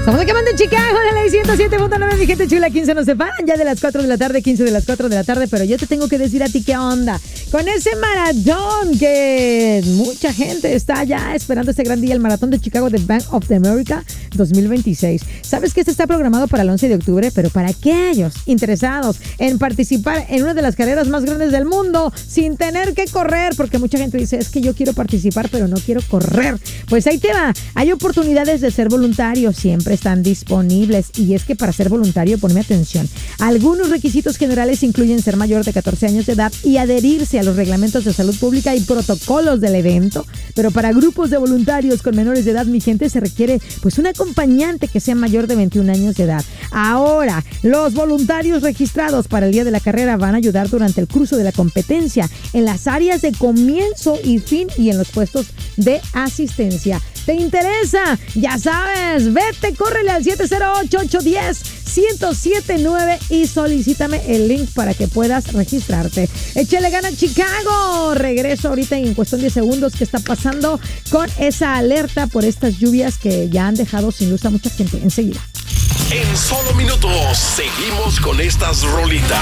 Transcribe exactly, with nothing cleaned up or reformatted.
Somos de Camán de Chicago, de la ciento siete punto nueve, mi gente chula. quince nos separan ya de las cuatro de la tarde, quince de las cuatro de la tarde. Pero yo te tengo que decir a ti qué onda con ese maratón que mucha gente está ya esperando este gran día, el maratón de Chicago de Bank of America dos mil veintiséis. Sabes que este está programado para el once de octubre, pero para aquellos interesados en participar en una de las carreras más grandes del mundo sin tener que correr, porque mucha gente dice, es que yo quiero participar, pero no quiero correr. Pues ahí te va. Hay oportunidades de ser voluntario, siempre están disponibles. Y es que para ser voluntario, ponme atención, algunos requisitos generales incluyen ser mayor de catorce años de edad y adherirse a los reglamentos de salud pública y protocolos del evento. Pero para grupos de voluntarios con menores de edad, mi gente, se requiere pues un acompañante que sea mayor de veintiún años de edad. Ahora, los voluntarios registrados para el día de la carrera van a ayudar durante el curso de la competencia en las áreas de comienzo y fin y en los puestos de asistencia. ¿Te interesa? Ya sabes, vete, córrele al siete cero ocho, ocho uno cero, uno cero siete nueve y solicítame el link para que puedas registrarte. Échale gana, Chicago. Regreso ahorita en cuestión de segundos. ¿Qué está pasando con esa alerta por estas lluvias que ya han dejado sin luz a mucha gente? Enseguida. En solo minutos seguimos con estas rolitas.